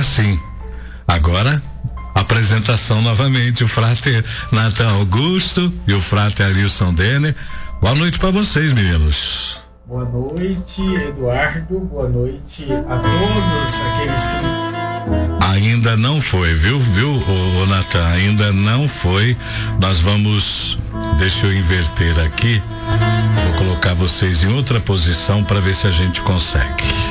sim. Agora, apresentação novamente, o Frate Nathan Augusto e o Frate Arilson Denner. Boa noite para vocês, meninos. Boa noite, Eduardo. Boa noite a todos aqueles que... Ainda não foi, viu, Nathan? Ainda não foi. Nós vamos... Deixa eu inverter aqui. Vou colocar vocês em outra posição para ver se a gente consegue.